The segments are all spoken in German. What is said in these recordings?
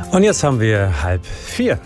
Und jetzt haben wir 3:30.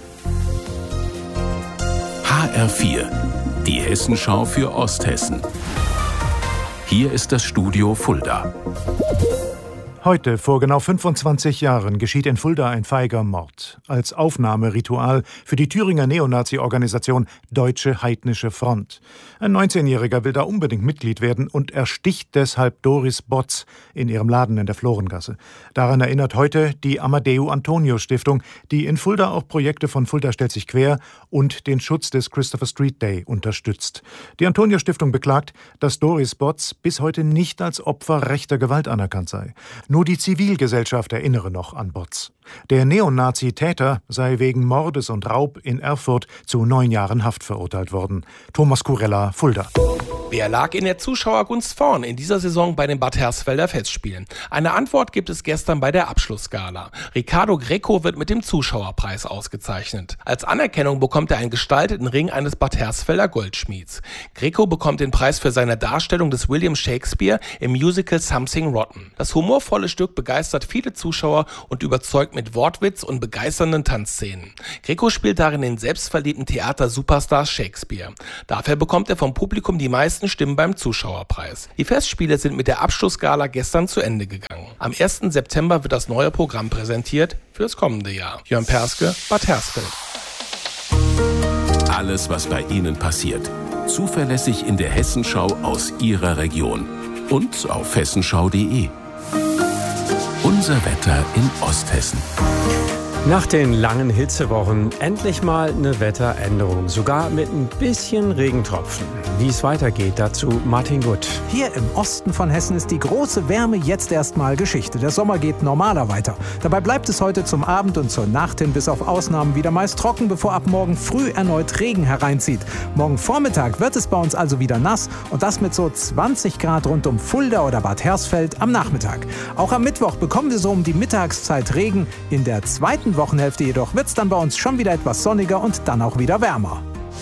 HR4, die Hessenschau für Osthessen. Hier ist das Studio Fulda. Heute, vor genau 25 Jahren, geschieht in Fulda ein feiger Mord. Als Aufnahmeritual für die Thüringer Neonazi-Organisation Deutsche Heidnische Front. Ein 19-Jähriger will da unbedingt Mitglied werden und ersticht deshalb Doris Botz in ihrem Laden in der Florengasse. Daran erinnert heute die Amadeo-Antonio-Stiftung, die in Fulda auch Projekte von Fulda stellt sich quer und den Schutz des Christopher Street Day unterstützt. Die Antonio-Stiftung beklagt, dass Doris Botz bis heute nicht als Opfer rechter Gewalt anerkannt sei. Nur die Zivilgesellschaft erinnere noch an Botz. Der Neonazi-Täter sei wegen Mordes und Raub in Erfurt zu 9 Jahren Haft verurteilt worden. Thomas Kurella, Fulda. Wer lag in der Zuschauergunst vorn in dieser Saison bei den Bad Hersfelder Festspielen? Eine Antwort gibt es gestern bei der Abschlussgala. Ricardo Greco wird mit dem Zuschauerpreis ausgezeichnet. Als Anerkennung bekommt er einen gestalteten Ring eines Bad Hersfelder Goldschmieds. Greco bekommt den Preis für seine Darstellung des William Shakespeare im Musical Something Rotten. Das humorvolle Stück begeistert viele Zuschauer und überzeugt mit Wortwitz und begeisternden Tanzszenen. Greco spielt darin den selbstverliebten Theater-Superstar Shakespeare. Dafür bekommt er vom Publikum die meisten Stimmen beim Zuschauerpreis. Die Festspiele sind mit der Abschlussgala gestern zu Ende gegangen. Am 1. September wird das neue Programm präsentiert fürs kommende Jahr. Jörn Perske, Bad Hersfeld. Alles, was bei Ihnen passiert. Zuverlässig in der Hessenschau aus Ihrer Region. Und auf hessenschau.de. Unser Wetter in Osthessen. Nach den langen Hitzewochen endlich mal eine Wetteränderung, sogar mit ein bisschen Regentropfen. Wie es weitergeht, dazu Martin Gutt. Hier im Osten von Hessen ist die große Wärme jetzt erstmal Geschichte. Der Sommer geht normaler weiter. Dabei bleibt es heute zum Abend und zur Nacht hin bis auf Ausnahmen wieder meist trocken, bevor ab morgen früh erneut Regen hereinzieht. Morgen Vormittag wird es bei uns also wieder nass und das mit so 20 Grad rund um Fulda oder Bad Hersfeld am Nachmittag. Auch am Mittwoch bekommen wir so um die Mittagszeit Regen. In der zweiten Wochenhälfte jedoch wird es dann bei uns schon wieder etwas sonniger und dann auch wieder wärmer.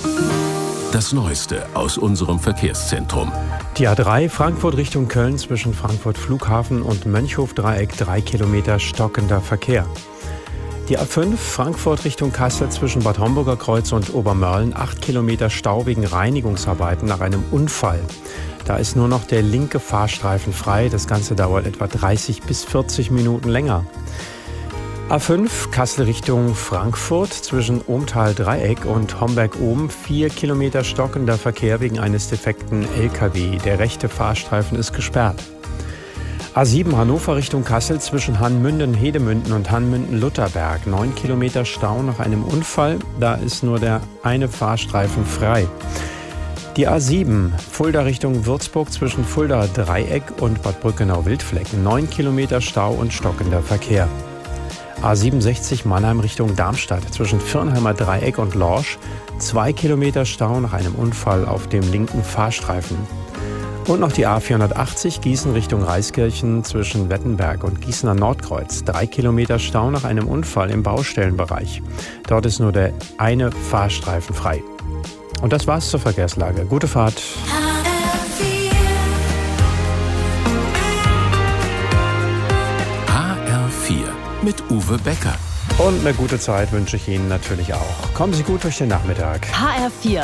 Das Neueste aus unserem Verkehrszentrum. Die A3 Frankfurt Richtung Köln zwischen Frankfurt Flughafen und Mönchhof-Dreieck 3 Kilometer stockender Verkehr. Die A5 Frankfurt Richtung Kassel zwischen Bad Homburger Kreuz und Obermörlen 8 Kilometer Stau wegen Reinigungsarbeiten nach einem Unfall. Da ist nur noch der linke Fahrstreifen frei. Das Ganze dauert etwa 30 bis 40 Minuten länger. A5 Kassel Richtung Frankfurt zwischen Ohmtal-Dreieck und Homberg-Ohm 4 Kilometer stockender Verkehr wegen eines defekten LKW. Der rechte Fahrstreifen ist gesperrt. A7 Hannover Richtung Kassel zwischen Hanmünden-Hedemünden und Hanmünden-Lutherberg 9 Kilometer Stau nach einem Unfall. Da ist nur der eine Fahrstreifen frei. Die A7 Fulda Richtung Würzburg zwischen Fulda-Dreieck und Bad Brückenau-Wildflecken 9 Kilometer Stau und stockender Verkehr. A67 Mannheim Richtung Darmstadt zwischen Firnheimer Dreieck und Lorsch 2 Kilometer Stau nach einem Unfall auf dem linken Fahrstreifen. Und noch die A480 Gießen Richtung Reiskirchen zwischen Wettenberg und Gießener Nordkreuz 3 Kilometer Stau nach einem Unfall im Baustellenbereich. Dort ist nur der eine Fahrstreifen frei. Und das war's zur Verkehrslage. Gute Fahrt. Mit Uwe Becker. Und eine gute Zeit wünsche ich Ihnen natürlich auch. Kommen Sie gut durch den Nachmittag. HR4